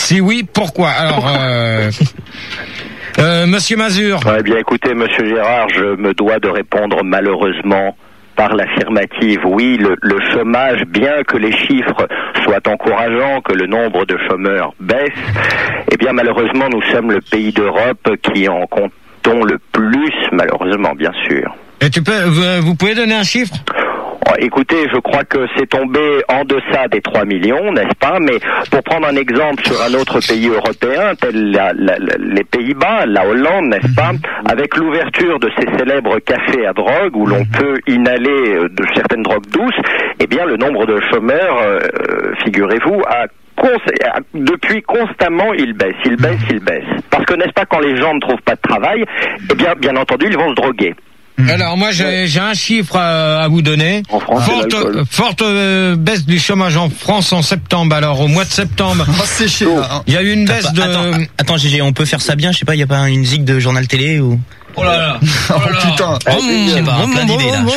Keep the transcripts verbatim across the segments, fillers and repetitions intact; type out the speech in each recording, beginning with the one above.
Si oui, pourquoi? Alors, euh, euh, Monsieur Mazur. Eh bien, écoutez, Monsieur Gérard, je me dois de répondre malheureusement par l'affirmative. Oui, le, le chômage, bien que les chiffres soient encourageants, que le nombre de chômeurs baisse, eh bien, malheureusement, nous sommes le pays d'Europe qui en comptons le plus, malheureusement, bien sûr. Et tu peux, vous, vous pouvez donner un chiffre? Oh, écoutez, je crois que c'est tombé en deçà des trois millions, n'est-ce pas? Mais pour prendre un exemple sur un autre pays européen, tel la, la, la, les Pays-Bas, la Hollande, n'est-ce pas? Avec l'ouverture de ces célèbres cafés à drogue où l'on peut inhaler de certaines drogues douces, eh bien le nombre de chômeurs, euh, figurez-vous, a depuis constamment il baisse, il baisse, il baisse. Parce que n'est-ce pas, quand les gens ne trouvent pas de travail, eh bien bien entendu ils vont se droguer. Alors moi j'ai, j'ai un chiffre à, à vous donner. En France, forte forte euh, baisse du chômage en France en septembre. Alors au mois de septembre, oh, c'est chier, hein. Il y a eu une baisse pas, de. Attends, attends Gégé, on peut faire ça bien. Je sais pas, il y a pas une zig de journal télé ou. Oh là là. Oh, oh putain. Je sais pas, un plein d'idées là.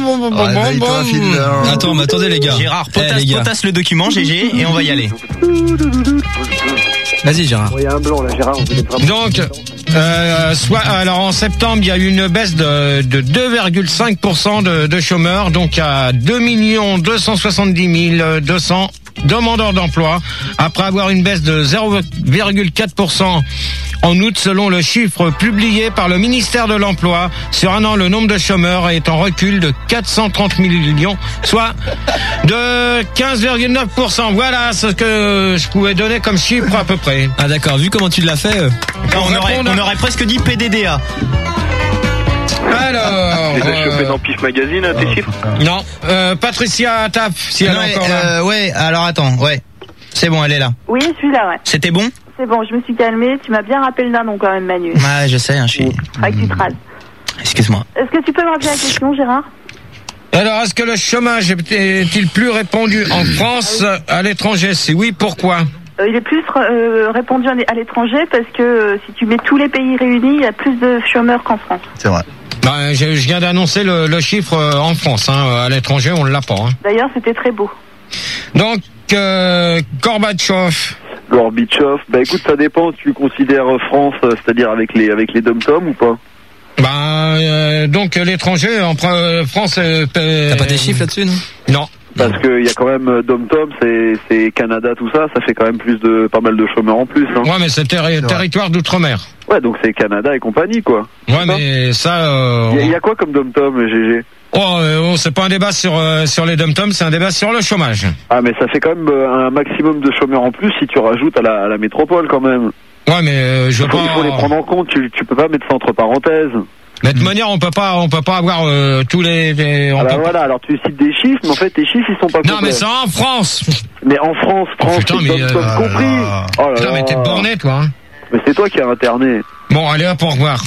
Oh, attends, mais attendez les gars. Gérard, potasse, eh, les gars. potasse le document Gégé et on va y aller. Vas-y Gérard. Il y a un blanc là, Gérard. Vous êtes vraiment... Donc, euh, soit, alors en septembre, il y a eu une baisse de, de deux virgule cinq pour cent de, de chômeurs, donc à deux millions deux cent soixante-dix mille deux cents demandeurs d'emploi, après avoir une baisse de zéro virgule quatre pour cent en août, selon le chiffre publié par le ministère de l'Emploi. Sur un an, le nombre de chômeurs est en recul de quatre cent trente millions, soit de quinze virgule neuf pour cent. Voilà ce que je pouvais donner comme chiffre à peu près. Ah d'accord, vu comment tu l'as fait. Euh... Non, on, aurait, on aurait presque dit P D D A. Alors, Tu les as euh... chopés dans Pif Magazine, tes chiffres? Non, euh, Patricia Taf, si elle non, est encore euh, là. Ouais, alors attends, ouais. C'est bon, elle est là. Oui, je suis là, ouais. C'était bon? C'est bon, je me suis calmée. Tu m'as bien rappelé le nom quand même, Manu. Ouais, je sais, hein, je suis... Faudrait que tu te rases. Excuse-moi. Est-ce que tu peux me rappeler la question, Gérard? Alors, est-ce que le chômage est-il plus répandu en France, à l'étranger? Si oui, pourquoi? euh, Il est plus euh, répandu à l'étranger parce que euh, si tu mets tous les pays réunis, il y a plus de chômeurs qu'en France. c'est vrai. Ben, je, je viens d'annoncer le, le chiffre en France. Hein. À l'étranger, on ne l'a pas. Hein. D'ailleurs, c'était très beau. Donc, euh, Gorbatchev. Gorbatchev, bah écoute, ça dépend. Tu considères France, c'est-à-dire avec les avec les dom-toms ou pas? Ben, euh, donc l'étranger, en euh, France. Euh, T'as pas tes chiffres là-dessus, non? Non. Parce qu'il y a quand même dom-tom, c'est c'est Canada, tout ça, ça fait quand même plus de pas mal de chômeurs en plus. Hein. Ouais, mais c'est terri- territoire d'outre-mer. Ouais, donc c'est Canada et compagnie, quoi. Ouais, mais ça. Euh, Il y, y a quoi comme dom-tom, G G? Oh, euh, oh, c'est pas un débat sur euh, sur les dom-toms, c'est un débat sur le chômage. Ah, mais ça fait quand même euh, un maximum de chômeurs en plus si tu rajoutes à la, à la métropole quand même. Ouais, mais euh, je veux Il faut, pas. il faut les prendre en compte. Tu tu peux pas mettre ça entre parenthèses. Mais de toute manière, on peut pas, on peut pas avoir euh, tous les. les on Ah bah peut voilà. Alors tu cites des chiffres, mais en fait tes chiffres ils sont pas complets. Non, mais c'est en France. Mais en France, France, Oh, putain, c'est mais, dom-tom euh, compris. ah. Oh là Putain, là. mais t'es borné, toi. Hein. Mais c'est toi qui as interné. Bon, allez, hop, au revoir.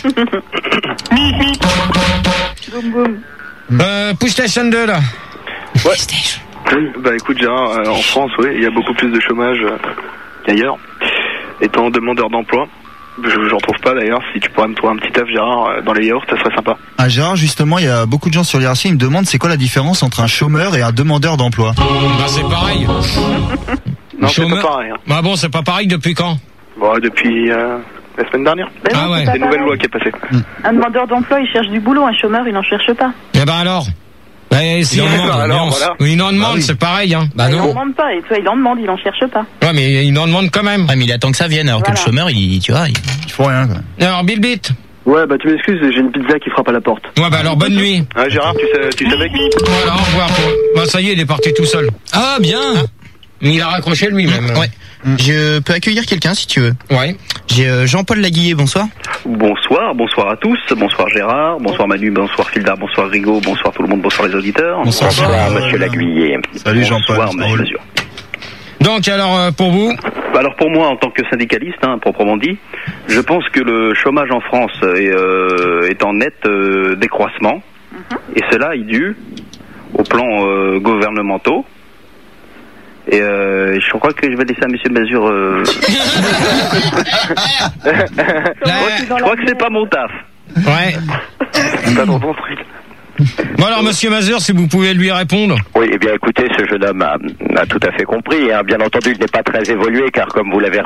Boum boum. euh, PlayStation deux, là. Ouais. Oui, bah écoute Gérard, euh, en France, oui, il y a beaucoup plus de chômage euh, qu'ailleurs. Étant demandeur d'emploi, je j'en trouve pas d'ailleurs. Si tu pourrais me trouver un petit taf, Gérard, euh, dans les yaourts, ça serait sympa. Ah Gérard, justement, il y a beaucoup de gens sur l'I R C, ils me demandent c'est quoi la différence entre un chômeur et un demandeur d'emploi. Bah, c'est pareil. Non, c'est Chômeur- pas pareil. Hein. Bah bon, c'est pas pareil depuis quand? Bon, depuis euh, la semaine dernière. Ben Ah non, ouais. c'est pas C'est une nouvelle pareil. loi qui est passée. Un demandeur d'emploi, il cherche du boulot. Un chômeur, il n'en cherche pas. Eh ben alors. Bah, si Il en on demande, alors, nuance. voilà. Oui, il en demande, Bah oui. c'est pareil, hein. Bah Il n'en non. demande pas. Et toi, il en demande, il n'en cherche pas. Ouais, mais il en demande quand même. Ouais, mais il attend que ça vienne, alors Voilà. que le chômeur, il, tu vois, il... Il faut rien, quoi. Alors, Bill Beat. Ouais, bah tu m'excuses, j'ai une pizza qui frappe à la porte. Ouais, bah alors, bonne nuit. Ouais, Gérard, tu, sais, tu savais que... Voilà, au revoir. Bah, ça y est, il est parti tout seul. Ah bien. Il a raccroché lui-même. Ouais. Je peux accueillir quelqu'un si tu veux. Ouais. J'ai euh, Jean-Paul Laguillet, bonsoir. Bonsoir, bonsoir à tous, bonsoir Gérard, bonsoir Manu, bonsoir Fildar, bonsoir Rigaud, bonsoir tout le monde, bonsoir les auditeurs. Bonsoir. Bonsoir Monsieur Laguillet. Salut, Jean-Paul. Bonsoir Monsieur Mazur. Donc, alors, euh, pour vous? Alors pour moi, en tant que syndicaliste, hein, proprement dit, je pense que le chômage en France est, euh, est en net euh, décroissement, et cela est dû aux plans euh, gouvernementaux. Et euh, je crois que je vais laisser à Monsieur Mazur. Euh... je crois que c'est pas mon taf. Ouais. C'est pas dans ton truc. Bon, alors, Monsieur Mazur, si vous pouvez lui répondre. Oui, eh bien écoutez, ce jeune homme a, a tout à fait compris. Hein. Bien entendu, il n'est pas très évolué, car comme vous l'avez